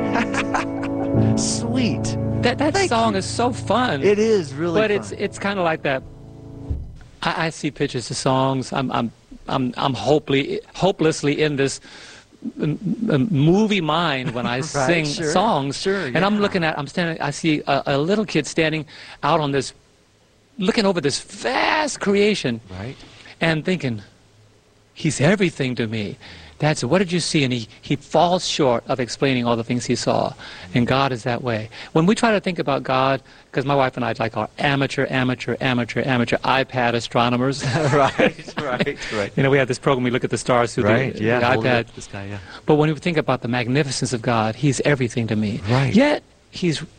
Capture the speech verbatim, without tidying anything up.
Sweet. That that Thank song you. is so fun. It is really But fun. it's it's kind of like that. I, I see pictures of songs. I'm I'm I'm I'm hopefully hopelessly in this m- m- movie mind when I Right, sing sure, songs. sure, And I'm yeah. looking at I'm standing. I see a, a little kid standing out on this, looking over this vast creation, Right. and thinking, he's everything to me. That's what did you see? And he, he falls short of explaining all the things he saw. And God is that way. When we try to think about God, because my wife and I like our amateur, amateur, amateur, amateur iPad astronomers. right, right, right. You know, we have this program, we look at the stars through Right, the, yeah. the hold it iPad. up to this guy, yeah. But when we think about the magnificence of God, he's everything to me. Right. Yet, he's